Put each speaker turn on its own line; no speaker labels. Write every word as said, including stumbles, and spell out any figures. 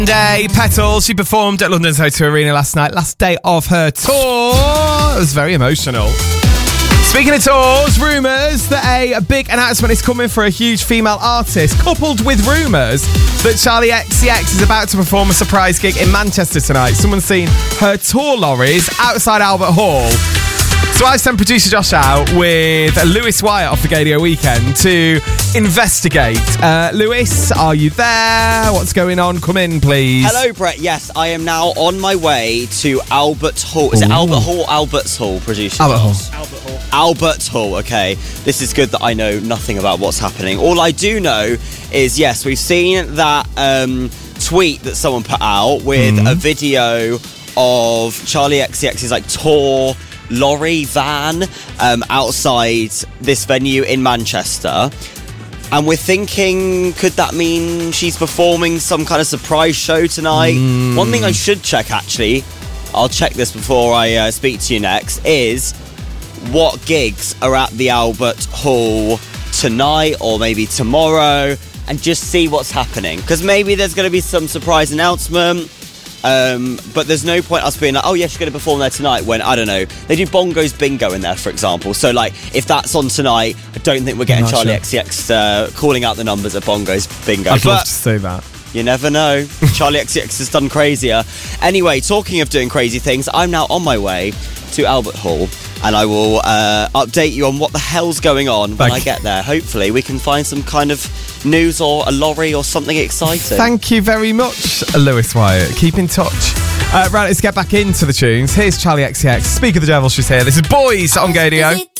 Day, Petals. She performed at London's O two Arena last night, last day of her tour. It was very emotional. Speaking of tours, rumours that a, a big announcement is coming for a huge female artist, coupled with rumours that Charlie X C X is about to perform a surprise gig in Manchester tonight. Someone's seen her tour lorries outside Albert Hall. So I sent producer Josh out with Lewis Wyatt off the Gadio Weekend to investigate. Uh, Lewis, are you there? What's going on? Come in, please.
Hello, Brett. Yes, I am now on my way to Albert Hall. Is Ooh. it Albert Hall? Albert's Hall, producer.
Albert Hall.
Albert Hall. Albert Hall, okay. This is good that I know nothing about what's happening. All I do know is, yes, we've seen that um, tweet that someone put out with mm. a video of Charlie X C X's like tour lorry van um, outside this venue in Manchester, and we're thinking, could that mean she's performing some kind of surprise show tonight? Mm. One thing I should check, actually, I'll check this before I uh, speak to you next, is what gigs are at the Albert Hall tonight or maybe tomorrow, and just see what's happening, because maybe there's going to be some surprise announcement. Um, but there's no point us being like, oh yeah, she's going to perform there tonight, when, I don't know, they do Bongos Bingo in there, for example. So like, if that's on tonight, I don't think we're getting Charlie sure. X C X uh, calling out the numbers at Bongos Bingo.
I'd
but
love to say that.
You never know. Charlie X C X has done crazier. Anyway, talking of doing crazy things, I'm now on my way to Albert Hall, and I will uh, update you on what the hell's going on when
Thank
I get there. Hopefully we can find some kind of news or a lorry or something exciting.
Thank you very much, Lewis Wyatt. Keep in touch. Uh, right, let's get back into the tunes. Here's Charlie X C X. Speak of the devil, she's here. This is Boys on Gadio.